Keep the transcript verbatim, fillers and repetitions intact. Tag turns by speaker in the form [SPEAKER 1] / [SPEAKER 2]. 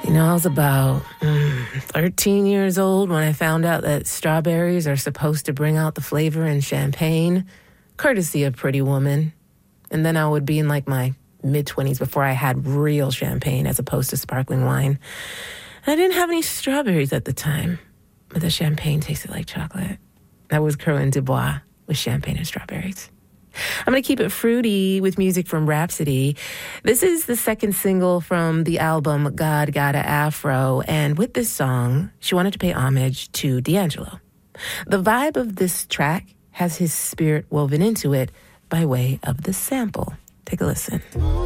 [SPEAKER 1] You know, I was about mm, thirteen years old when I found out that strawberries are supposed to bring out the flavor in champagne, courtesy of Pretty Woman. And then I would be in like my mid-twenties before I had real champagne as opposed to sparkling wine. And I didn't have any strawberries at the time, but the champagne tasted like chocolate. That was Corinne Dubois with Champagne and Strawberries. I'm going to keep it fruity with music from Rhapsody. This is the second single from the album God Gotta Afro, and with this song, she wanted to pay homage to D'Angelo. The vibe of this track has his spirit woven into it by way of the sample. Take a listen.